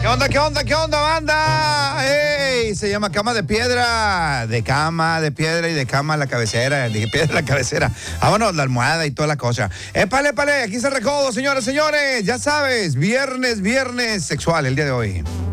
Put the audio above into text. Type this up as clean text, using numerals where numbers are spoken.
Qué onda, banda? ¡Ey! Se llama cama de piedra. De cama, de piedra y de cama a la cabecera. De piedra a la cabecera. Vámonos, la almohada y toda la cosa. Épale. Aquí se recodo, señores. Ya sabes, viernes sexual el día de hoy.